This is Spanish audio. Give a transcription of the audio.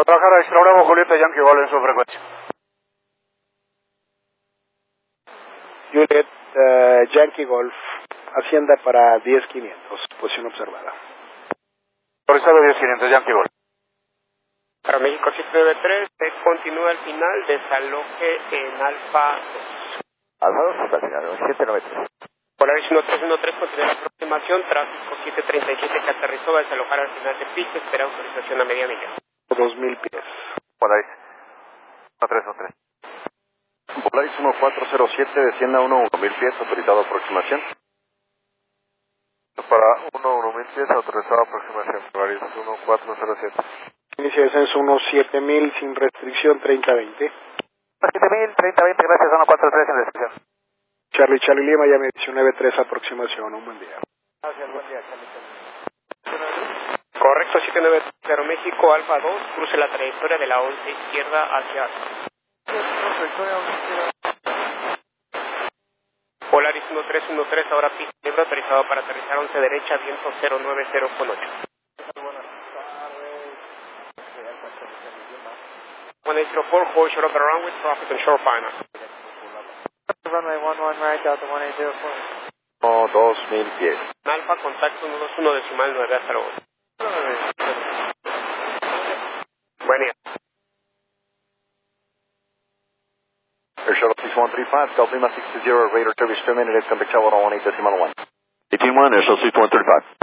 Guadalajara, Extra Bravo, Julieta, Yankee Golf en su frecuencia. Juliet, Yankee Golf, Hacienda para 10,500, posición observada. Autorizado 10,500, Yankee Golf. Para México 793, se continúa al final, desaloje en Alfa 2. Alfa 2, hasta el final, 793. Polaris 1313, continúa la aproximación, tráfico 737 que aterrizó, va a desalojar al final de pista, espera autorización a media milla. 2,000 pies. Polaris 1313. Polaris 1407, descienda 11000 pies, autorizado aproximación. Para 11000 pies, autorizado aproximación. Polaris 1407. Inicia descenso unos 7,000 sin restricción, 30-20. 7000, 3020, gracias, 143 en descripción. Charlie Lima, Miami 19-3, aproximación, un buen día. Gracias, buen día, Charlie. Correcto, 790 México, Alfa 2, cruce la trayectoria de la 11 izquierda hacia Alfa. Polaris 1313, ahora pista libre, autorizado para aterrizar 11 derecha, viento 090 con 8. When they 04, hold short of the runway, traffic and short final. Runway 11 right out to 1804. 2000 pies. Alfa, contacto 121 decimal 9 hasta luego. Buen día. Air Shuttle 6135, Gulf Lima 620, radar service terminated, contact tower 18 decimal 1. 18-1, Air Shuttle 6135.